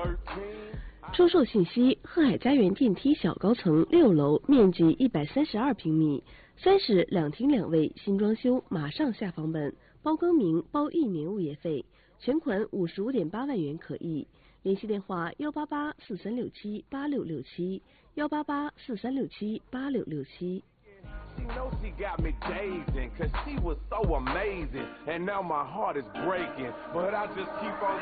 出售信息：鹤海家园电梯小高层6楼，面积132平米，3室2厅2卫，新装修，马上下房本，包更名，包1年物业费，全款55.8万元可议。联系电话18843678667，18843678667。 She knows she got me dazing, cause she was so amazing, and now my heart is breaking, but I just keep on